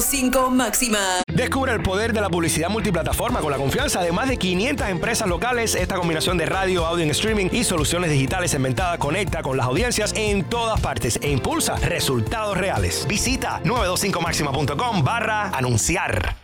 5 máxima. Descubre el poder de la publicidad multiplataforma con la confianza de más de 500 empresas locales. Esta combinación de radio, audio en streaming y soluciones digitales inventadas conecta con las audiencias en todas partes e impulsa resultados reales. Visita 925maxima.com/anunciar.